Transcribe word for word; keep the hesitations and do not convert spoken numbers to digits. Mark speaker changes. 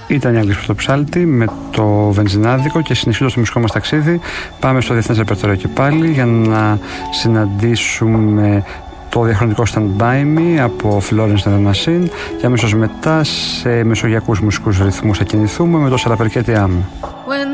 Speaker 1: Ήταν η Άγγλης Πρωτοψάλτη με το Βενζινάδικο και συνεχίζοντας το μουσικό μας ταξίδι πάμε στο διεθνές ρεπερτόριο και πάλι για να συναντήσουμε το διαχρονικό Stand By Me από Florence and the Machine και αμέσως μετά σε μεσογειακούς μουσικούς ρυθμούς θα κινηθούμε με το Σαλαπερκέτη Άμμου.